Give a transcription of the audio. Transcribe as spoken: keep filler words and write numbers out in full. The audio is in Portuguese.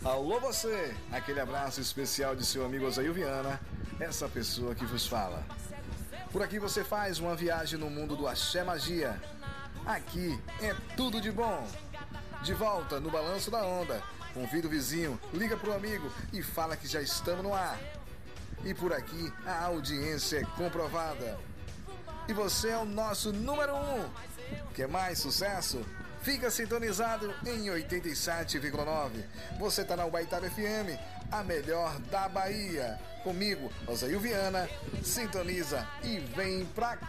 Alô você, aquele abraço especial de seu amigo Osair Viana, essa pessoa que vos fala. Por aqui você faz uma viagem no mundo do axé magia. Aqui é tudo de bom. De volta no Balanço da Onda. Convida o vizinho, liga pro amigo e fala que já estamos no ar. E por aqui a audiência é comprovada. E você é o nosso número um. Quer mais sucesso? Fica sintonizado em oitenta e sete vírgula nove. Você tá na Ubaitaba F M, a melhor da Bahia. Comigo, Osair Viana. Sintoniza e vem pra cá.